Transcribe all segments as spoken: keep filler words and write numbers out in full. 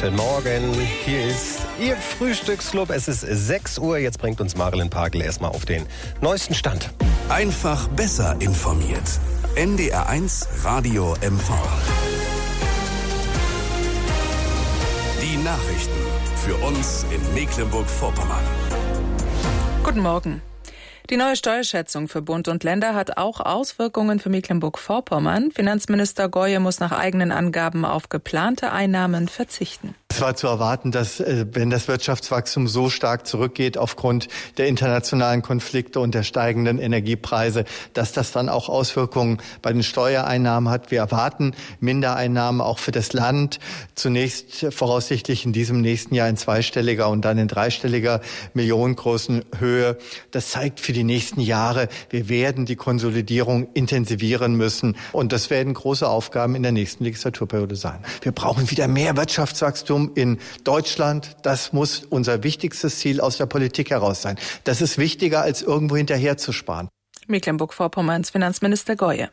Guten Morgen, hier ist Ihr Frühstücksclub. Es ist sechs Uhr, jetzt bringt uns Marilyn Pagel erstmal auf den neuesten Stand. Einfach besser informiert. N D R eins Radio M V. Die Nachrichten für uns in Mecklenburg-Vorpommern. Guten Morgen. Die neue Steuerschätzung für Bund und Länder hat auch Auswirkungen für Mecklenburg-Vorpommern. Finanzminister Goye muss nach eigenen Angaben auf geplante Einnahmen verzichten. Es war zu erwarten, dass, wenn das Wirtschaftswachstum so stark zurückgeht aufgrund der internationalen Konflikte und der steigenden Energiepreise, dass das dann auch Auswirkungen bei den Steuereinnahmen hat. Wir erwarten Mindereinnahmen auch für das Land. Zunächst voraussichtlich in diesem nächsten Jahr in zweistelliger und dann in dreistelliger millionengroßen Höhe. Das zeigt für die nächsten Jahre, wir werden die Konsolidierung intensivieren müssen. Und das werden große Aufgaben in der nächsten Legislaturperiode sein. Wir brauchen wieder mehr Wirtschaftswachstum in Deutschland. Das muss unser wichtigstes Ziel aus der Politik heraus sein. Das ist wichtiger, als irgendwo hinterher zu sparen. Mecklenburg-Vorpommerns Finanzminister Goye.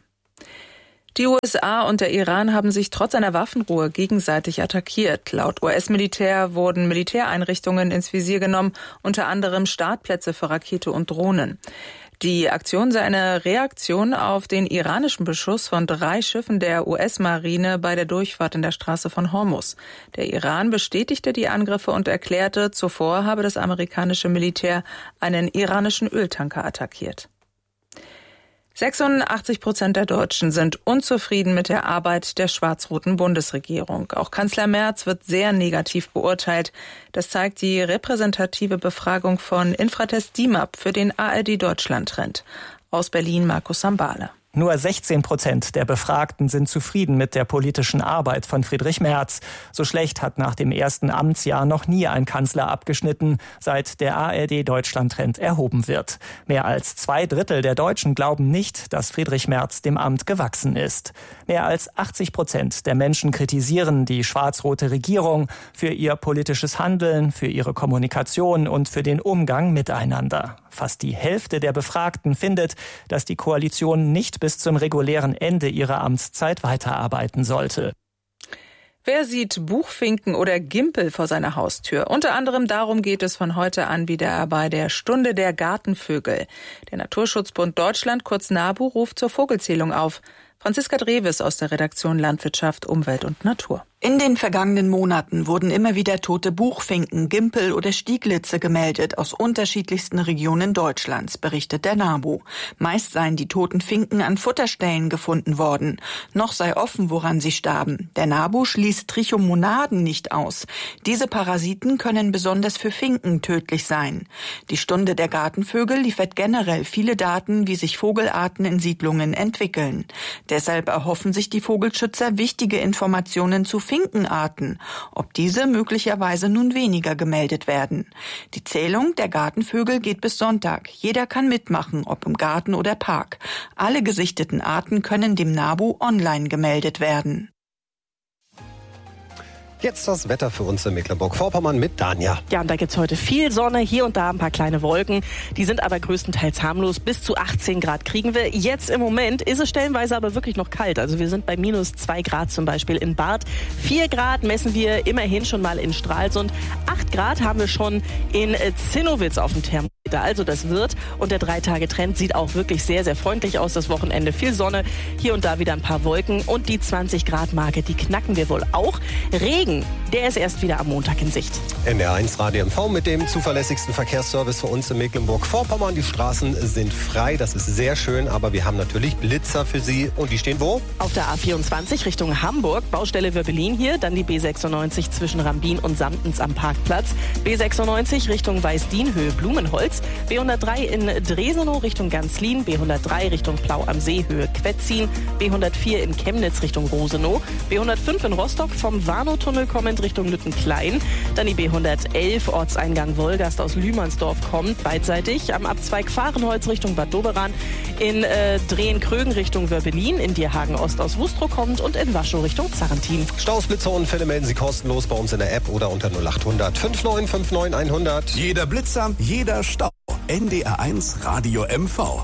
Die U S A und der Iran haben sich trotz einer Waffenruhe gegenseitig attackiert. Laut U S-Militär wurden Militäreinrichtungen ins Visier genommen, unter anderem Startplätze für Rakete und Drohnen. Die Aktion sei eine Reaktion auf den iranischen Beschuss von drei Schiffen der U S-Marine bei der Durchfahrt in der Straße von Hormuz. Der Iran bestätigte die Angriffe und erklärte, zuvor habe das amerikanische Militär einen iranischen Öltanker attackiert. sechsundachtzig Prozent der Deutschen sind unzufrieden mit der Arbeit der schwarz-roten Bundesregierung. Auch Kanzler Merz wird sehr negativ beurteilt. Das zeigt die repräsentative Befragung von Infratest D I M A P für den A R D Deutschland-Trend. Aus Berlin Markus Sambale. Nur sechzehn Prozent der Befragten sind zufrieden mit der politischen Arbeit von Friedrich Merz. So schlecht hat nach dem ersten Amtsjahr noch nie ein Kanzler abgeschnitten, seit der A R D Deutschland-Trend erhoben wird. Mehr als zwei Drittel der Deutschen glauben nicht, dass Friedrich Merz dem Amt gewachsen ist. Mehr als achtzig Prozent der Menschen kritisieren die schwarz-rote Regierung für ihr politisches Handeln, für ihre Kommunikation und für den Umgang miteinander. Fast die Hälfte der Befragten findet, dass die Koalition nicht bis zum regulären Ende ihrer Amtszeit weiterarbeiten sollte. Wer sieht Buchfinken oder Gimpel vor seiner Haustür? Unter anderem darum geht es von heute an wieder bei der Stunde der Gartenvögel. Der Naturschutzbund Deutschland, kurz NABU, ruft zur Vogelzählung auf. Franziska Dreves aus der Redaktion Landwirtschaft, Umwelt und Natur. In den vergangenen Monaten wurden immer wieder tote Buchfinken, Gimpel oder Stieglitze gemeldet aus unterschiedlichsten Regionen Deutschlands, berichtet der NABU. Meist seien die toten Finken an Futterstellen gefunden worden. Noch sei offen, woran sie starben. Der NABU schließt Trichomonaden nicht aus. Diese Parasiten können besonders für Finken tödlich sein. Die Stunde der Gartenvögel liefert generell viele Daten, wie sich Vogelarten in Siedlungen entwickeln. Deshalb erhoffen sich die Vogelschützer wichtige Informationen zu Finkenarten, ob diese möglicherweise nun weniger gemeldet werden. Die Zählung der Gartenvögel geht bis Sonntag. Jeder kann mitmachen, ob im Garten oder Park. Alle gesichteten Arten können dem NABU online gemeldet werden. Jetzt das Wetter für uns in Mecklenburg-Vorpommern mit Danja. Ja, und da gibt's heute viel Sonne, hier und da ein paar kleine Wolken. Die sind aber größtenteils harmlos. Bis zu achtzehn Grad kriegen wir. Jetzt im Moment ist es stellenweise aber wirklich noch kalt. Also wir sind bei minus zwei Grad zum Beispiel in Barth. vier Grad messen wir immerhin schon mal in Stralsund. acht Grad haben wir schon in Zinnowitz auf dem Thermometer. Also das wird. Und der Drei-Tage-Trend sieht auch wirklich sehr, sehr freundlich aus. Das Wochenende viel Sonne, hier und da wieder ein paar Wolken. Und die zwanzig Grad Marke, die knacken wir wohl auch. Regen, der ist erst wieder am Montag in Sicht. N D R eins Radio M V mit dem zuverlässigsten Verkehrsservice für uns in Mecklenburg-Vorpommern. Die Straßen sind frei, das ist sehr schön, aber wir haben natürlich Blitzer für Sie. Und die stehen wo? Auf der A vierundzwanzig Richtung Hamburg, Baustelle Wöbbelin hier, dann die B sechsundneunzig zwischen Rambin und Samtens am Parkplatz, B sechsundneunzig Richtung Weißdien, Höhe Blumenholz, B hundertdrei in Dresenow Richtung Ganzlin, B hundertdrei Richtung Plau am See, Höhe Quetzin, B hundertvier in Chemnitz Richtung Rosenow, B hundertfünf in Rostock vom Warnow-Tunnel kommend Richtung Lüttenklein, dann die B hundertelf Ortseingang Wolgast aus Lühmannsdorf kommt, beidseitig am Abzweig Fahrenholz Richtung Bad Doberan, in äh, Drehen-Krögen Richtung Wörbelin, in Dierhagen Ost aus Wustrow kommt und in Waschow Richtung Zarrentin. Staus, Blitzer und Fälle melden Sie kostenlos bei uns in der App oder unter null acht hundert fünfundneunzig neunundfünfzig hundert. Jeder Blitzer, jeder Stau. N D R eins Radio M V.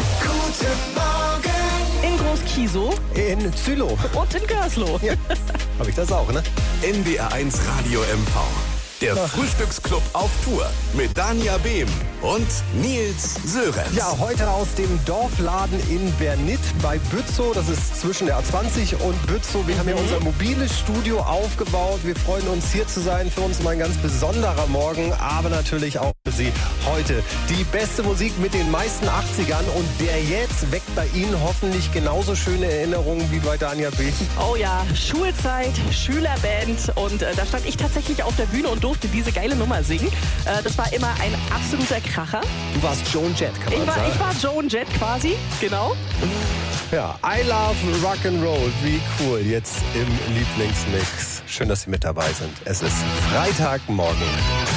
In Groß-Kiesow, In Zülow und in Görslow. Ja. Habe ich das auch, ne? N D R eins Radio M V. Der Frühstücksclub auf Tour mit Dania Behm und Nils Sörensen. Ja, heute aus dem Dorfladen in Bernit bei Bützow. Das ist zwischen der A zwanzig und Bützow. Wir mhm. haben hier unser mobiles Studio aufgebaut. Wir freuen uns, hier zu sein. Für uns mal ein ganz besonderer Morgen, aber natürlich auch für Sie heute die beste Musik mit den meisten achtzigern. Und der jetzt weckt bei Ihnen hoffentlich genauso schöne Erinnerungen wie bei Dania Behm. Oh ja, Schulzeit, Schülerband. Und äh, da stand ich tatsächlich auf der Bühne und durfte diese geile Nummer singen. Äh, das war immer ein absoluter Kracher. Du warst Joan Jett, kann man ich war, sagen. Ich war Joan Jett quasi, genau. Ja, I love Rock'n'Roll. Wie cool, jetzt im Lieblingsmix. Schön, dass Sie mit dabei sind. Es ist Freitagmorgen.